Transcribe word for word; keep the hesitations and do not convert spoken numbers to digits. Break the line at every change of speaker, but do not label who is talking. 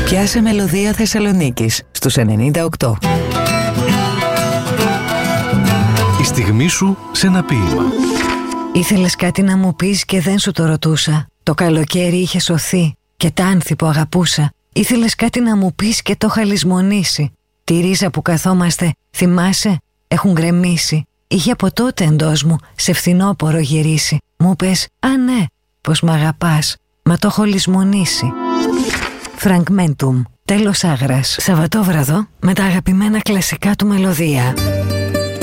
Πιάσε μελωδία Θεσσαλονίκης στους ενενήντα οκτώ.
Η στιγμή σου σε ένα ποίημα.
Ήθελες κάτι να μου πεις και δεν σου το ρωτούσα. Το καλοκαίρι είχε σωθεί και τ' άνθη που αγαπούσα. Ήθελες κάτι να μου πεις και το είχα λησμονήσει. Τη ρίζα που καθόμαστε, θυμάσαι, έχουν γκρεμίσει. Είχε από τότε εντός μου σε φθινόπορο γυρίσει. Μου πες, α ναι, πως μ' αγαπάς, μα το έχω λησμονήσει. Fragmentum, τέλος Άγρας. Σαββατόβραδο με τα αγαπημένα κλασικά του μελωδία.